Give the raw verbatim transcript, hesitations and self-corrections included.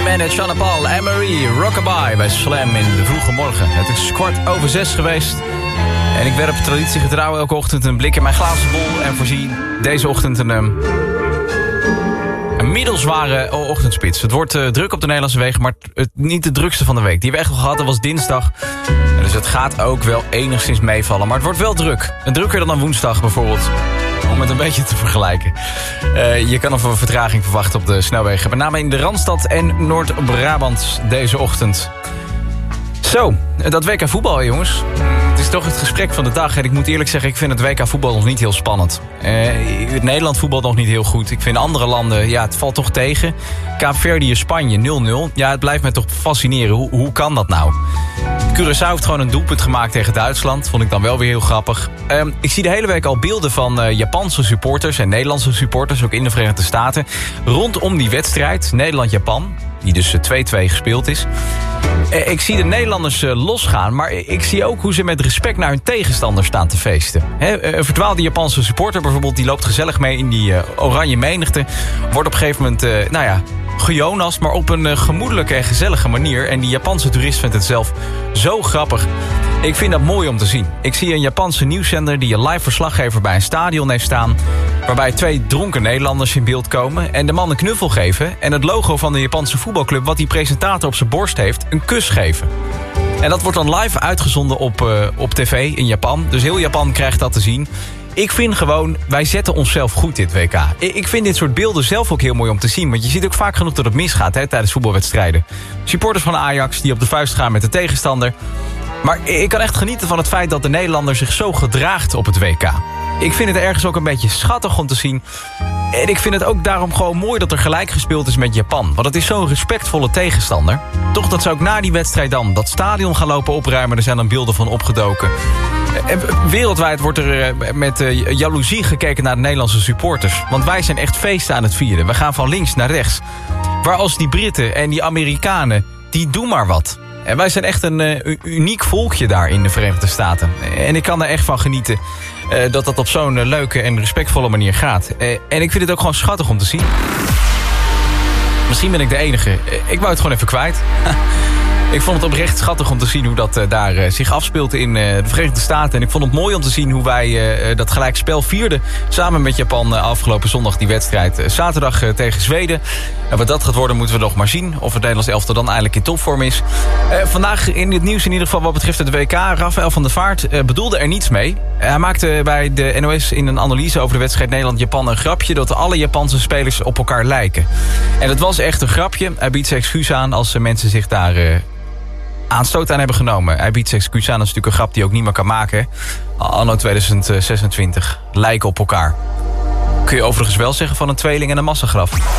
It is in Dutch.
Man en Sean Paul en Marie, Rockabye bij Slam in de vroege morgen. Het is kwart over zes geweest. En ik werp traditiegetrouw elke ochtend een blik in mijn glazen bol en voorzie deze ochtend een, um, een middelzware ochtendspits. Het wordt uh, druk op de Nederlandse wegen, maar het, niet de drukste van de week. Die we echt al gehad, dat was dinsdag. Dus het gaat ook wel enigszins meevallen, maar het wordt wel druk. En drukker dan een woensdag bijvoorbeeld. Om het een beetje te vergelijken. Uh, je kan nog een vertraging verwachten op de snelwegen. Met name in de Randstad en Noord-Brabant deze ochtend. Zo, dat W K voetbal, jongens. Het is toch het gesprek van de dag. En ik moet eerlijk zeggen, ik vind het W K voetbal nog niet heel spannend. Uh, het Nederland voetbal nog niet heel goed. Ik vind andere landen, ja, het valt toch tegen. Kaapverdië, Spanje, nul nul. Ja, het blijft me toch fascineren. Hoe, hoe kan dat nou? Curaçao heeft gewoon een doelpunt gemaakt tegen Duitsland. Vond ik dan wel weer heel grappig. Um, ik zie de hele week al beelden van uh, Japanse supporters en Nederlandse supporters, ook in de Verenigde Staten, rondom die wedstrijd Nederland-Japan, die dus twee twee gespeeld is. Uh, ik zie de Nederlanders uh, losgaan, maar ik zie ook hoe ze met respect naar hun tegenstander staan te feesten. He, een verdwaalde Japanse supporter bijvoorbeeld, die loopt gezellig mee in die uh, oranje menigte, wordt op een gegeven moment, uh, nou ja, gejonast, maar op een uh, gemoedelijke en gezellige manier. En die Japanse toerist vindt het zelf zo grappig. Ik vind dat mooi om te zien. Ik zie een Japanse nieuwszender die een live verslaggever bij een stadion heeft staan, waarbij twee dronken Nederlanders in beeld komen en de man een knuffel geven en het logo van de Japanse voetbalclub wat die presentator op zijn borst heeft een kus geven. En dat wordt dan live uitgezonden op, uh, op tv in Japan. Dus heel Japan krijgt dat te zien. Ik vind gewoon, wij zetten onszelf goed dit W K. Ik vind dit soort beelden zelf ook heel mooi om te zien. Want je ziet ook vaak genoeg dat het misgaat hè, tijdens voetbalwedstrijden. Supporters van Ajax die op de vuist gaan met de tegenstander. Maar ik kan echt genieten van het feit dat de Nederlander zich zo gedraagt op het W K. Ik vind het ergens ook een beetje schattig om te zien. En ik vind het ook daarom gewoon mooi dat er gelijk gespeeld is met Japan. Want het is zo'n respectvolle tegenstander. Toch dat ze ook na die wedstrijd dan dat stadion gaan lopen opruimen. Er zijn dan beelden van opgedoken. En wereldwijd wordt er met uh, jaloezie gekeken naar de Nederlandse supporters. Want wij zijn echt feesten aan het vieren. We gaan van links naar rechts. Waar als die Britten en die Amerikanen, die doen maar wat. En wij zijn echt een uh, uniek volkje daar in de Verenigde Staten. En ik kan er echt van genieten uh, dat dat op zo'n uh, leuke en respectvolle manier gaat. Uh, en ik vind het ook gewoon schattig om te zien. Misschien ben ik de enige. Uh, ik wou het gewoon even kwijt. Ik vond het oprecht schattig om te zien hoe dat uh, daar uh, zich afspeelt in uh, de Verenigde Staten. En ik vond het mooi om te zien hoe wij uh, dat gelijkspel vierden. Samen met Japan uh, afgelopen zondag die wedstrijd. Uh, zaterdag uh, tegen Zweden. En wat dat gaat worden moeten we nog maar zien. Of het Nederlands elftal dan eigenlijk in topvorm is. Uh, vandaag in het nieuws in ieder geval wat betreft het W K. Rafael van der Vaart uh, bedoelde er niets mee. Uh, hij maakte bij de N O S in een analyse over de wedstrijd Nederland-Japan een grapje dat alle Japanse spelers op elkaar lijken. En het was echt een grapje. Hij biedt zijn excuus aan als uh, mensen zich daar Uh, aanstoot aan hebben genomen. Hij biedt zijn excuus aan. Dat is natuurlijk een grap die ook niet meer kan maken. Anno tweeduizend zesentwintig. Lijken op elkaar. Kun je overigens wel zeggen van een tweeling en een massagraf.